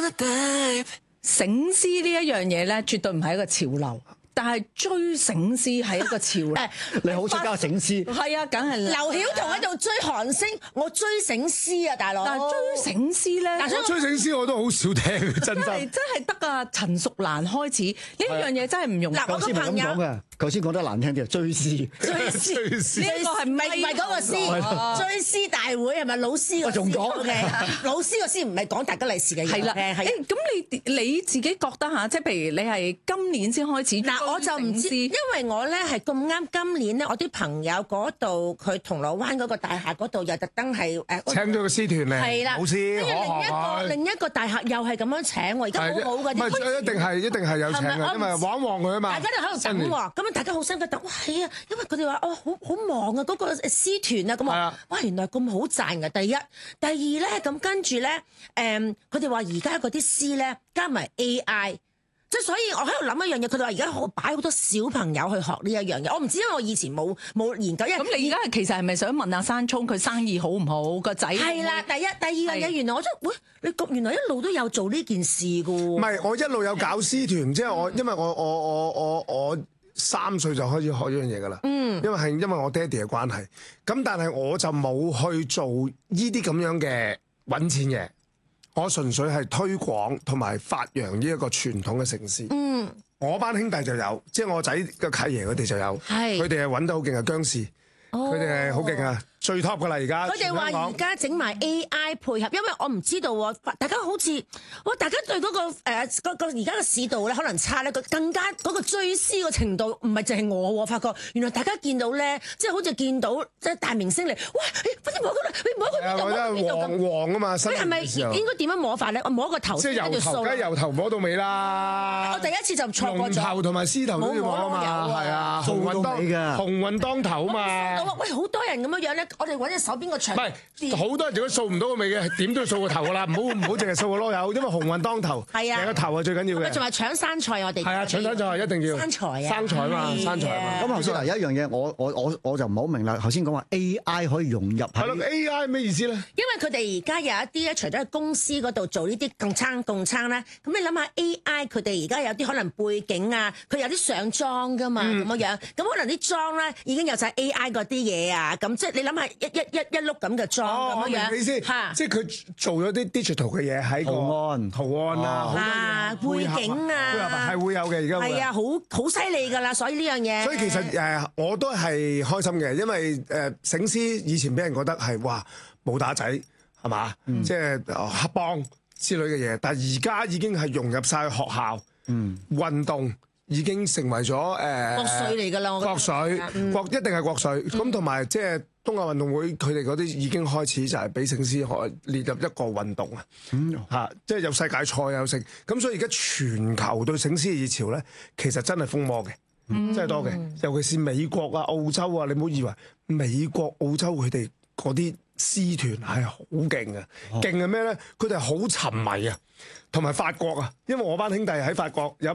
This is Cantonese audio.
醒獅呢一樣嘢咧，絕對唔係一個潮流。但係追醒獅係一個潮流， 你好出家醒獅， 係啊，梗係劉曉彤喺度追韓星，我追醒獅啊，大佬！ 但係追醒獅咧， 追醒獅我都好少聽，真係得啊！陳淑蘭開始呢一樣嘢真係唔容易。 嗱，我個朋友頭先講得難聽啲，追獅， 呢個係唔係嗰個獅？追獅大會係咪老師個獅？ 我仲講老師個獅唔係講大吉利是嘅嘢。 係啦，咁你自己覺得嚇，即係譬如你係今年先開始嗱，我就唔知，因為我咧係咁啱今年咧，我啲朋友嗰度佢銅鑼灣嗰個大廈嗰度又特登係請咗個獅團嚟， 係啦， 老師， 另一個大廈又係咁樣請喎，而家好好嘅。 唔係一定係有請嘅，因為玩旺佢啊嘛。 大家就喺度等喎，咁大家好辛苦等，哇係啊，因為佢哋話好忙啊，嗰個獅團啊咁啊，哇原來咁好賺嘅，第一，第二咧咁跟住咧，佢哋話而家嗰啲獅咧加埋 AI。即係所以，我喺度諗一樣嘢，佢哋話而家擺好多小朋友去學呢一樣嘢。我唔知，因為我以前冇研究。 咁你而家其實係咪想問下山聰佢生意好唔好？個仔係啦，第二樣嘢，原來我你原來一路都有做呢件事㗎喎。 唔係，我一路有搞獅團，即係因為我3歲就開始學呢樣嘢㗎啦。因為我爹哋嘅關係。咁但係我就冇去做呢啲咁樣嘅揾錢嘢。我純粹係推廣同埋發揚呢一個傳統嘅城獅。我班兄弟就有，即係我仔嘅契爺佢哋就有，佢哋係揾得好勁嘅僵屍，佢哋係好勁啊！最 top 噶啦，而家佢哋話而家整埋 AI 配合，因為我唔知道喎，大家好似大家對嗰個而家嘅市道咧可能差咧，佢更加嗰個追獅嘅程度唔係淨係我發覺，原來大家見到咧，即係好似見到即係大明星嚟，哇！快啲摸嗰度，摸嗰度， 我覺得係旺啊嘛， 佢係咪應該點樣摸法咧？我摸個頭， 即係由頭摸到尾啦。 我第一次就錯過咗。 龍頭同埋獅頭都要摸啊嘛，係啊，鴻運當頭啊嘛。 喂，好多人咁樣咧。我哋揾隻手邊個長， 唔係好多人如果掃唔到個尾嘅，點都要掃個頭噶啦，唔好淨係掃個囉柚，因為鴻運當頭， 係啊， 個頭係最緊要嘅。 仲係搶生菜，我哋係啊，搶生菜一定要生財啊， 生財嘛，生財嘛。 咁頭先嗱有一樣嘢，我就唔係好明啦。頭先講話 AI 可以融入係咯，AI 咩意思咧？ 因為佢哋而家有一啲咧，除咗喺公司嗰度做呢啲共餐咧，咁你諗下 AI 佢哋而家有啲可能背景啊，佢有啲上妝噶嘛咁樣，咁可能啲妝咧已經有晒 AI 嗰啲嘢啊，咁即係你諗下一碌咁嘅妝咁樣， 你先即係佢做咗啲 digital 嘅嘢喺圖案啊， 背景啊， 係會有嘅，而家係啊，好犀利㗎啦，所以呢樣嘢。 所以其實我都係開心嘅，因為醒獅以前俾人覺得係哇武打仔係嘛，即係黑幫之類嘅嘢，但係而家已經係融入晒學校，運動已經成為咗國粹嚟㗎啦，我覺得國粹，一定係國粹。咁同埋即係東亞運動會，佢哋嗰啲已經開始就係俾醒獅可列入一個運動啊，即係有世界賽有成。咁所以而家全球對醒獅嘅熱潮咧，其實真係風魔嘅，真係多嘅。尤其是美國啊、澳洲啊，你唔好以為美國、澳洲佢哋嗰啲獅團係好勁嘅，勁係咩咧？佢哋係好沉迷啊，同埋法國啊，因為我班兄弟喺法國有